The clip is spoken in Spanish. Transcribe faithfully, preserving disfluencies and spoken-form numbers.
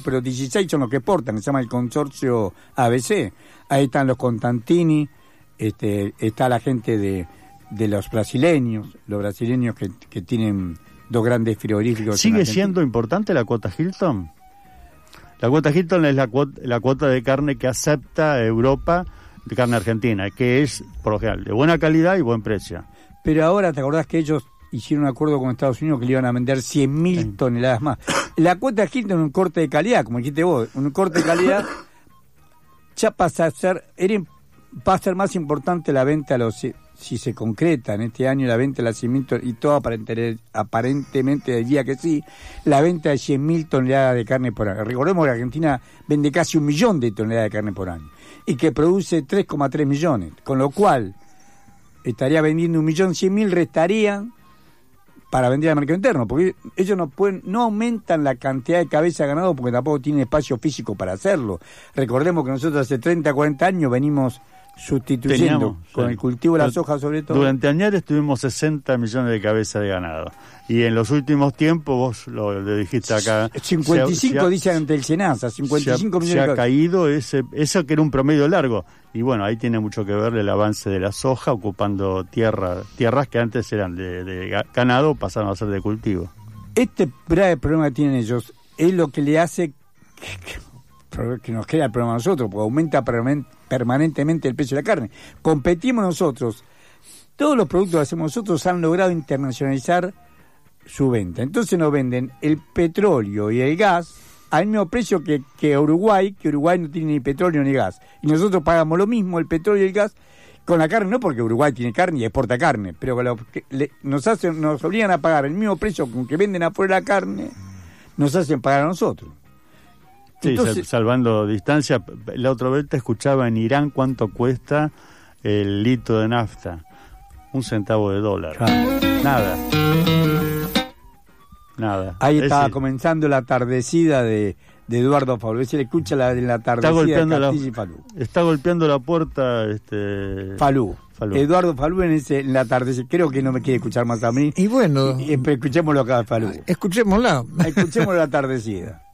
pero dieciséis son los que exportan, se llama el consorcio A B C. Ahí están los Constantini, este, está la gente de, de los brasileños, los brasileños que, que tienen dos grandes frigoríficos. ¿Sigue siendo importante la cuota Hilton? La cuota Hilton es la cuota, la cuota de carne que acepta Europa, de carne argentina, que es, por lo general, de buena calidad y buen precio. Pero ahora, ¿te acordás que ellos hicieron un acuerdo con Estados Unidos que le iban a vender cien mil sí. toneladas más? La cuota Hilton es un corte de calidad, como dijiste vos, un corte de calidad ya pasa a ser, era, va a ser más importante la venta a los... si se concreta en este año la venta de la cien mil y todo aparentemente, aparentemente diría que sí, la venta de cien mil toneladas de carne por año. Recordemos que Argentina vende casi un millón de toneladas de carne por año y que produce tres coma tres millones, con lo cual estaría vendiendo un millón cien mil, restarían para vender al mercado interno, porque ellos no pueden, no aumentan la cantidad de cabeza de ganado porque tampoco tienen espacio físico para hacerlo. Recordemos que nosotros hace treinta, cuarenta años venimos sustituyendo Teníamos, con sí. el cultivo de la soja sobre todo. Durante años tuvimos sesenta millones de cabezas de ganado y en los últimos tiempos, vos lo, lo dijiste acá, cincuenta y cinco se ha, dicen ante el SENASA, cincuenta y cinco se ha, millones se de ha caído ese, eso que era un promedio largo, y bueno, ahí tiene mucho que ver el avance de la soja ocupando tierra, tierras que antes eran de, de ganado, pasaron a ser de cultivo. Este grave problema que tienen ellos es lo que le hace que, que nos queda el problema a nosotros, porque aumenta permanentemente el precio de la carne. Competimos nosotros, todos los productos que hacemos nosotros han logrado internacionalizar su venta. Entonces nos venden el petróleo y el gas al mismo precio que, que Uruguay, que Uruguay no tiene ni petróleo ni gas. Y nosotros pagamos lo mismo, el petróleo y el gas, con la carne, no porque Uruguay tiene carne y exporta carne, pero que lo, que le, nos hacen, nos obligan a pagar el mismo precio con que venden afuera la carne, nos hacen pagar a nosotros. Sí, Entonces, salvando distancia, la otra vez te escuchaba en Irán cuánto cuesta el litro de nafta. Un centavo de dólar. Claro. Nada. Nada. Ahí Ese... estaba comenzando la tardecida de, de Eduardo Falú. Se le escucha la, la tardecida está golpeando de Castillo la, y Falú. Está golpeando la puerta este... Falú. Falú. Eduardo Falú en, ese, en la tardecida. Creo que no me quiere escuchar más a mí. Y bueno. Y, y, escuchémoslo acá, Falú. Escuchémosla. Escuchémoslo la tardecida.